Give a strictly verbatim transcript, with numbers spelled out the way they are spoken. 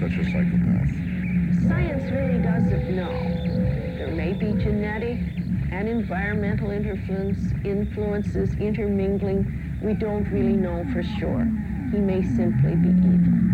such a psychopath? Science really doesn't know. There may be genetic and environmental influence, influences intermingling. We don't really know for sure. He may simply be evil.